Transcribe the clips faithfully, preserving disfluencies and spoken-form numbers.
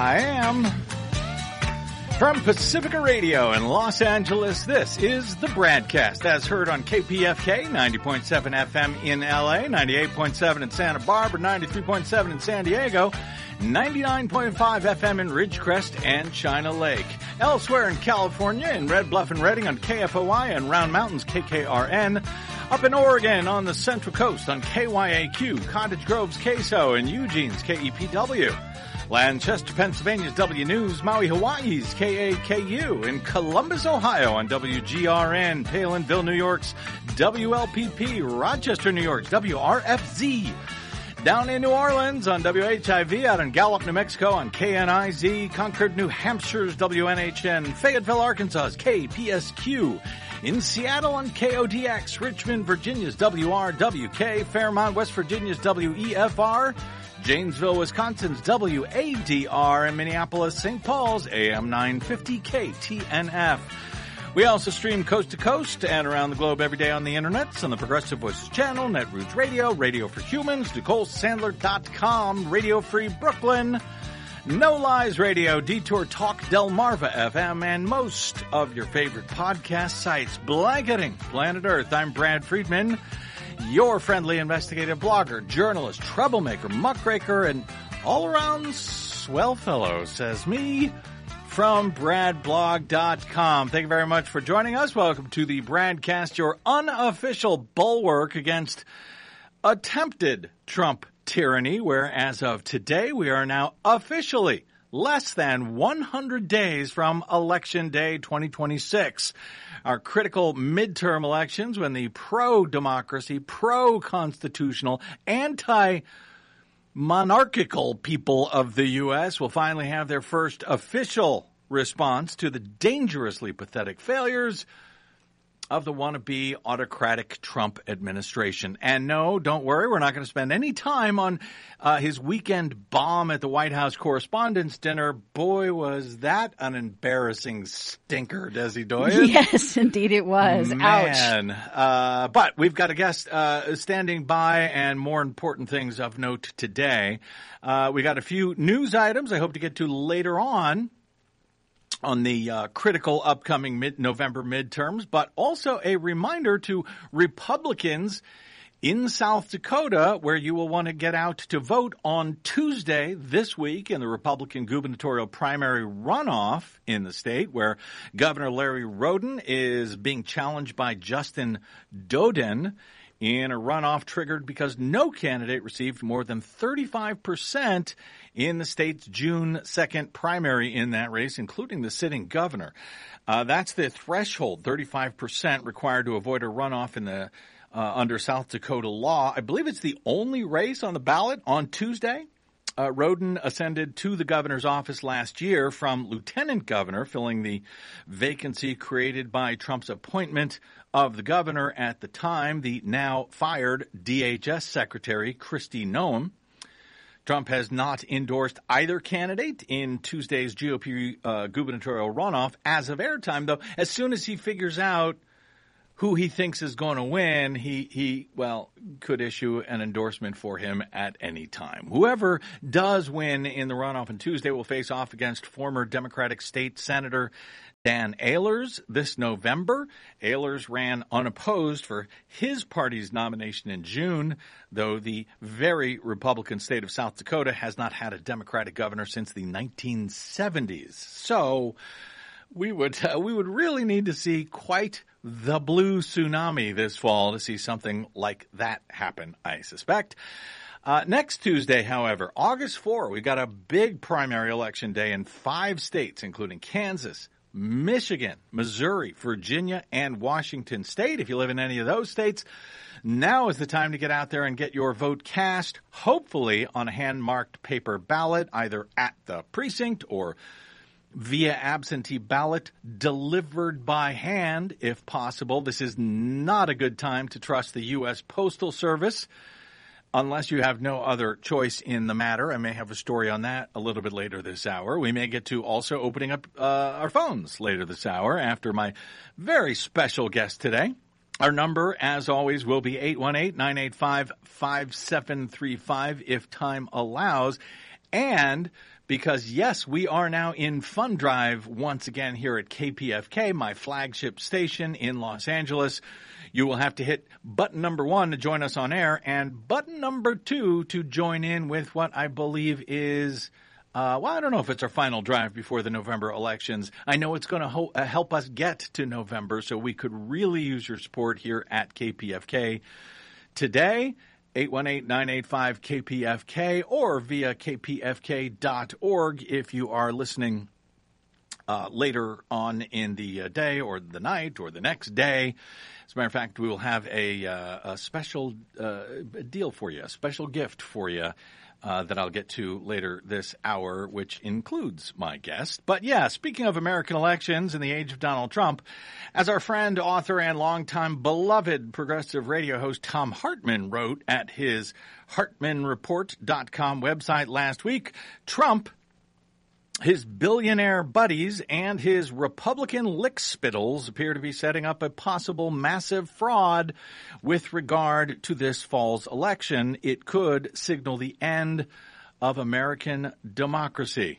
I am from Pacifica Radio in Los Angeles. This is the Bradcast, as heard on K P F K, ninety point seven F M in L A, ninety-eight point seven in Santa Barbara, ninety-three point seven in San Diego, ninety-nine point five F M in Ridgecrest and China Lake. Elsewhere in California, in Red Bluff and Redding on K F O Y and Round Mountains K K R N. Up in Oregon on the Central Coast on K Y A Q, Cottage Grove's K S O, and Eugene's K E P W. Lancaster, Pennsylvania's W News, Maui, Hawaii's K A K U, in Columbus, Ohio on W G R N, Palinville, New York's W L P P, Rochester, New York's W R F Z, down in New Orleans on W H I V, out in Gallup, New Mexico on K N I Z, Concord, New Hampshire's W N H N, Fayetteville, Arkansas's K P S Q, in Seattle on K O D X, Richmond, Virginia's W R W K, Fairmont, West Virginia's W E F R, Janesville, Wisconsin's W A D R, and Minneapolis, Saint Paul's A M nine fifty K T N F. We also stream coast to coast and around the globe every day on the internet, on the Progressive Voices channel, Netroots Radio, Radio for Humans, Nicole Sandler dot com, Radio Free Brooklyn, No Lies Radio, Detour Talk, Delmarva F M, and most of your favorite podcast sites. Blanketing Planet Earth, I'm Brad Friedman, your friendly investigative blogger, journalist, troublemaker, muckraker, and all-around swell fellow, says me, from brad blog dot com. Thank you very much for joining us. Welcome to the Bradcast, your unofficial bulwark against attempted Trump tyranny, where as of today, we are now officially less than one hundred days from Election Day twenty twenty-six. Our critical midterm elections, when the pro-democracy, pro-constitutional, anti-monarchical people of the U S will finally have their first official response to the dangerously pathetic failures of the wannabe autocratic Trump administration. And no, don't worry, we're not going to spend any time on uh, his weekend bomb at the White House Correspondents' Dinner. Boy, was that an embarrassing stinker, Desi Doyen. Yes, indeed it was. Man. Ouch. Uh, but we've got a guest uh, standing by, and more important things of note today. Uh, we got a few news items I hope to get to later on. on the uh, critical upcoming mid-November midterms, but also a reminder to Republicans in South Dakota, where you will want to get out to vote on Tuesday this week in the Republican gubernatorial primary runoff in the state, where Governor Larry Roden is being challenged by Justin Doden in a runoff triggered because no candidate received more than thirty-five percent in the state's June second primary in that race, including the sitting governor. Uh, that's the threshold, thirty-five percent required to avoid a runoff in the uh, under South Dakota law. I believe it's the only race on the ballot on Tuesday. Uh, Roden ascended to the governor's office last year from lieutenant governor, filling the vacancy created by Trump's appointment of the governor at the time, the now fired D H S secretary, Kristi Noem. Trump has not endorsed either candidate in Tuesday's G O P uh, gubernatorial runoff as of airtime, though. As soon as he figures out who he thinks is going to win, he, he, well, could issue an endorsement for him at any time. Whoever does win in the runoff on Tuesday will face off against former Democratic State Senator Dan Ehlers this November. Ehlers ran unopposed for his party's nomination in June, though the very Republican state of South Dakota has not had a Democratic governor since the nineteen seventies. So we would uh, we would really need to see quite the blue tsunami this fall to see something like that happen, I suspect. Uh, next Tuesday, however, August fourth, we've got a big primary election day in five states, including Kansas, Michigan, Missouri, Virginia, and Washington State. If you live in any of those states, now is the time to get out there and get your vote cast, hopefully on a hand-marked paper ballot, either at the precinct or via absentee ballot delivered by hand, if possible. This is not a good time to trust the U S Postal Service unless you have no other choice in the matter. I may have a story on that a little bit later this hour. We may get to also opening up uh, our phones later this hour after my very special guest today. Our number, as always, will be eight one eight, nine eight five, five seven three five if time allows. And because, yes, we are now in Fund Drive once again here at K P F K, my flagship station in Los Angeles. You will have to hit button number one to join us on air and button number two to join in with what I believe is, uh, well, I don't know if it's our final drive before the November elections. I know it's going to ho- uh, help us get to November, so we could really use your support here at K P F K. Today, eight one eight, nine eight five, K P F K or via k p f k dot org if you are listening uh, later on in the uh, day or the night or the next day. As a matter of fact, we will have a, uh, a special uh, deal for you, a special gift for you uh, that I'll get to later this hour, which includes my guest. But yeah, speaking of American elections in the age of Donald Trump, as our friend, author, and longtime beloved progressive radio host Thom Hartmann wrote at his hartmann report dot com website last week, Trump, his billionaire buddies, and his Republican lickspittles appear to be setting up a possible massive fraud with regard to this fall's election. It could signal the end of American democracy.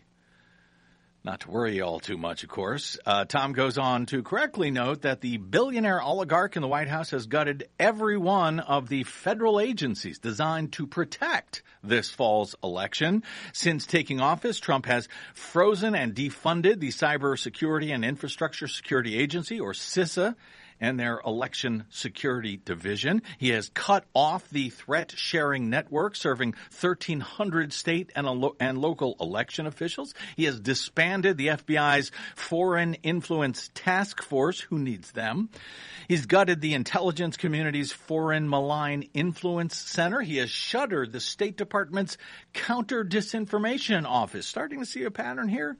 Not to worry all too much, of course. Uh, Tom goes on to correctly note that the billionaire oligarch in the White House has gutted every one of the federal agencies designed to protect this fall's election. Since taking office, Trump has frozen and defunded the Cybersecurity and Infrastructure Security Agency, or CISA, and their election security division. He has cut off the threat-sharing network serving thirteen hundred state and, lo- and local election officials. He has disbanded the F B I's Foreign Influence Task Force. Who needs them? He's gutted the intelligence community's Foreign Malign Influence Center. He has shuttered the State Department's Counter-Disinformation Office. Starting to see a pattern here?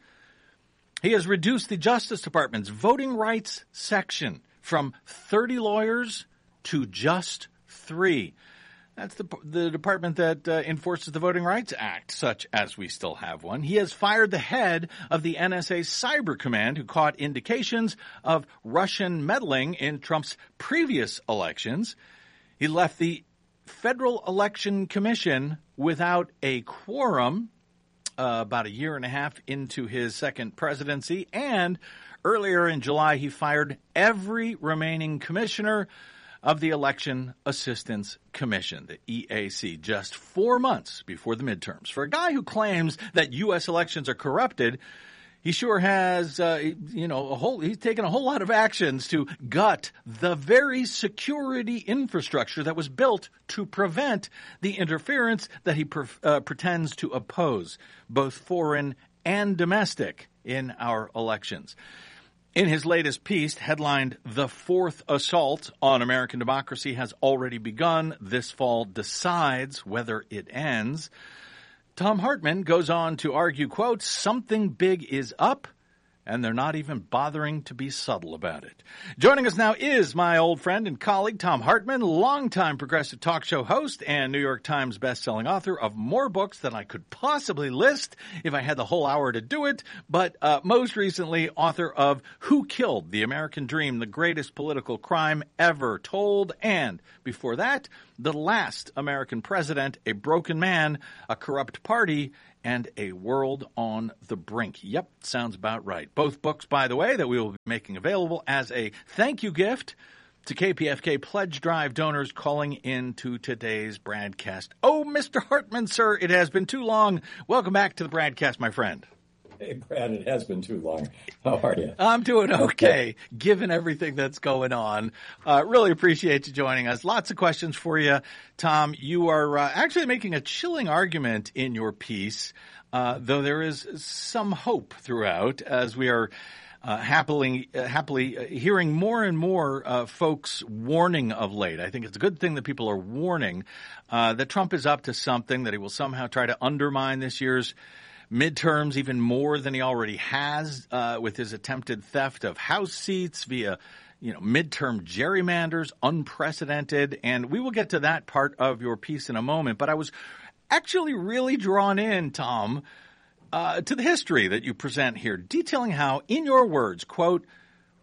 He has reduced the Justice Department's Voting Rights Section from thirty lawyers to just three. That's the the department that uh, enforces the Voting Rights Act, such as we still have one. He has fired the head of the N S A Cyber Command, who caught indications of Russian meddling in Trump's previous elections. He left the Federal Election Commission without a quorum uh, about a year and a half into his second presidency, and earlier in July, he fired every remaining commissioner of the Election Assistance Commission, the E A C, just four months before the midterms. For a guy who claims that U S elections are corrupted, he sure has, uh, you know, a whole, he's taken a whole lot of actions to gut the very security infrastructure that was built to prevent the interference that he pre- uh, pretends to oppose, both foreign and domestic, in our elections. In his latest piece, headlined "The Fourth Assault on American Democracy Has Already Begun. This Fall Decides Whether It Ends," Thom Hartmann goes on to argue, quote, "Something big is up, and they're not even bothering to be subtle about it." Joining us now is my old friend and colleague, Thom Hartmann, longtime progressive talk show host and New York Times bestselling author of more books than I could possibly list if I had the whole hour to do it, but uh, most recently author of Who Killed the American Dream, the Greatest Political Crime Ever Told, and before that, The Last American President, A Broken Man, A Corrupt Party, and A World on the Brink. Yep, sounds about right. Both books, by the way, that we will be making available as a thank you gift to K P F K Pledge Drive donors calling into today's broadcast. Oh, Mister Hartmann, sir, it has been too long. Welcome back to the broadcast, my friend. Hey, Brad, it has been too long. How are you? I'm doing okay, okay. given everything that's going on. Uh, really appreciate you joining us. Lots of questions for you, Tom. You are uh, actually making a chilling argument in your piece, uh, though there is some hope throughout, as we are uh, happily uh, happily uh, hearing more and more uh, folks warning of late. I think it's a good thing that people are warning uh, that Trump is up to something, that he will somehow try to undermine this year's midterms even more than he already has uh, with his attempted theft of House seats via, you know, midterm gerrymanders, unprecedented. And we will get to that part of your piece in a moment. But I was actually really drawn in, Tom, uh, to the history that you present here, detailing how, in your words, quote,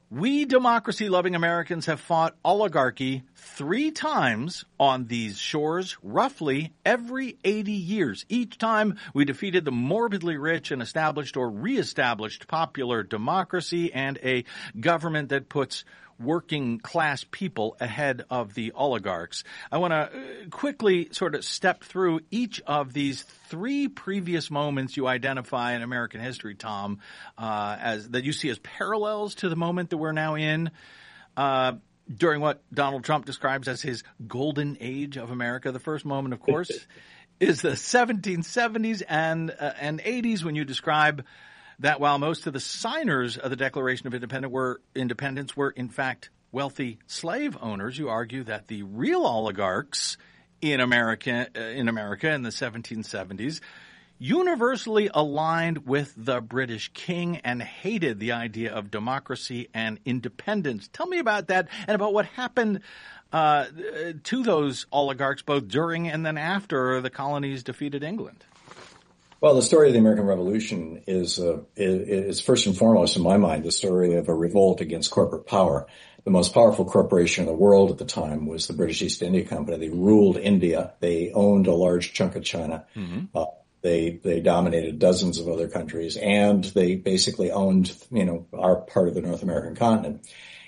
We democracy-loving Americans have fought oligarchy three times on these shores, roughly every eighty years. Each time we defeated the morbidly rich and established or reestablished popular democracy and a government that puts working class people ahead of the oligarchs. I want to quickly sort of step through each of these three previous moments you identify in American history, Tom, uh, as that you see as parallels to the moment that we're now in, uh, during what Donald Trump describes as his golden age of America. The first moment, of course, is the seventeen seventies and uh, and eighties, when you describe that while most of the signers of the Declaration of Independence were, Independence were in fact wealthy slave owners, you argue that the real oligarchs in America, uh, in America in the seventeen seventies universally aligned with the British king and hated the idea of democracy and independence. Tell me about that and about what happened uh, to those oligarchs both during and then after the colonies defeated England. Well, the story of the American Revolution is, uh, is, is first and foremost, in my mind, the story of a revolt against corporate power. The most powerful corporation in the world at the time was the British East India Company. They ruled India. They owned a large chunk of China. Mm-hmm. Uh, they they dominated dozens of other countries, and they basically owned, you know, our part of the North American continent.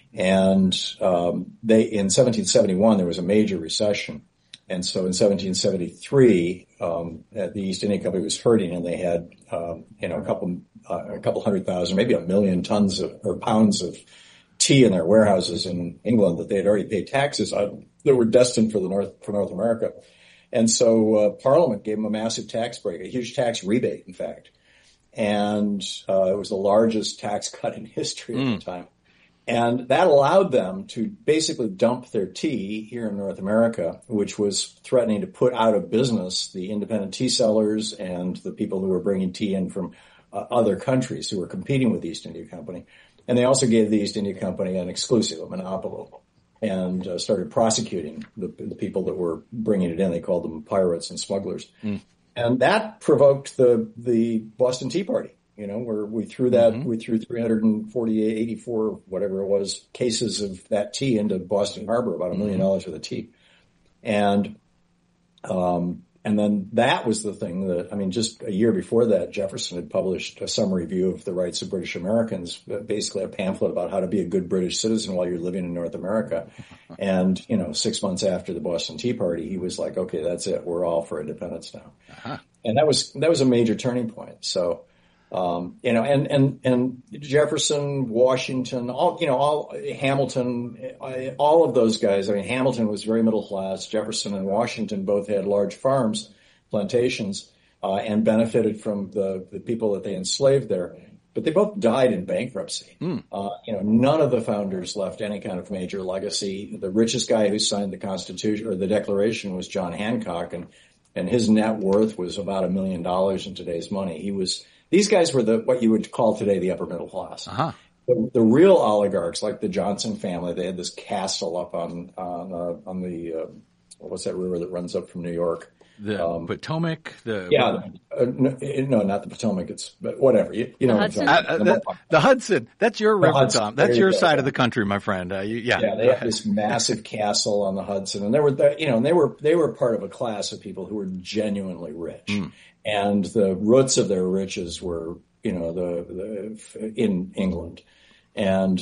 And um, they in seventeen seventy-one there was a major recession. And so in seventeen seventy-three, um, the East India Company was hurting, and they had, um, you know, a couple, uh, a couple hundred thousand, maybe a million tons of, or pounds of tea in their warehouses in England that they had already paid taxes on that were destined for the North, for North America. And so, uh, Parliament gave them a massive tax break, a huge tax rebate, in fact. And, uh, it was the largest tax cut in history mm. at the time. And that allowed them to basically dump their tea here in North America, which was threatening to put out of business the independent tea sellers and the people who were bringing tea in from uh, other countries who were competing with the East India Company. And they also gave the East India Company an exclusive, a monopoly, and uh, started prosecuting the, the people that were bringing it in. They called them pirates and smugglers. Mm. And that provoked the the Boston Tea Party. You know, where we threw that, mm-hmm. we threw three hundred forty-eight, eighty-four, whatever it was, cases of that tea into Boston Harbor, about a million dollars worth of tea. And, um, and then that was the thing that, I mean, just a year before that, Jefferson had published a summary view of the rights of British Americans, basically a pamphlet about how to be a good British citizen while you're living in North America. And, you know, six months after the Boston Tea Party, he was like, okay, that's it. We're all for independence now. Uh-huh. And that was, that was a major turning point. So, Um, you know, and, and, and Jefferson, Washington, all, you know, all, Hamilton, all of those guys. I mean, Hamilton was very middle class. Jefferson and Washington both had large farms, plantations, uh, and benefited from the, the people that they enslaved there. But they both died in bankruptcy. Mm. Uh, you know, none of the founders left any kind of major legacy. The richest guy who signed the Constitution or the Declaration was John Hancock, and, and his net worth was about a million dollars in today's money. He was, These guys were the what you would call today the upper middle class. Uh-huh. The, the real oligarchs, like the Johnson family, they had this castle up on on uh, on the uh, what's that river that runs up from New York? The um, Potomac. The yeah, uh, no, no, not the Potomac. It's but whatever. You, you know, the Hudson. Uh, uh, the, the Hudson. That's your river, Hudson. Tom. That's your go. side of the country, my friend. Uh, you, yeah, yeah. They had this massive castle on the Hudson, and they were, the, you know, and they were they were part of a class of people who were genuinely rich. Mm. And the roots of their riches were, you know, the, the in England. And